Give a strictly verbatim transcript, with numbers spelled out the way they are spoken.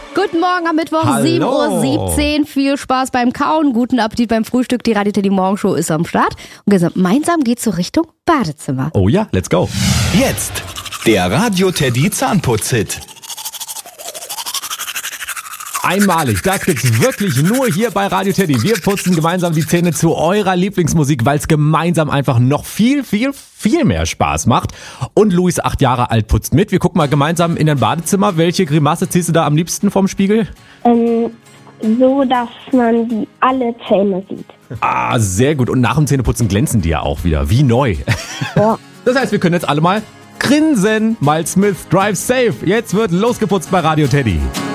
Guten Morgen am Mittwoch, Hallo. sieben Uhr siebzehn. Viel Spaß beim Kauen, guten Appetit beim Frühstück. Die Radio Teddy Morgenshow ist am Start. Und gemeinsam geht's so Richtung Badezimmer. Oh ja, let's go. Jetzt der Radio Teddy Zahnputz-Hit. Einmalig, das gibt's wirklich nur hier bei Radio Teddy. Wir putzen gemeinsam die Zähne zu eurer Lieblingsmusik, weil es gemeinsam einfach noch viel, viel, viel mehr Spaß macht. Und Luis, acht Jahre alt, putzt mit. Wir gucken mal gemeinsam in dein Badezimmer. Welche Grimasse ziehst du da am liebsten vom Spiegel? Ähm, so, dass man die alle Zähne sieht. Ah, sehr gut. Und nach dem Zähneputzen glänzen die ja auch wieder, wie neu. Ja. Das heißt, wir können jetzt alle mal grinsen. Miles Smith, Drive Safe. Jetzt wird losgeputzt bei Radio Teddy.